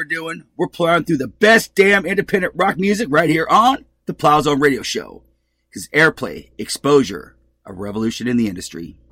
doing. We're plowing through the best damn independent rock music right here on the Plow Zone Radio Show. Because airplay, exposure, a revolution in the industry.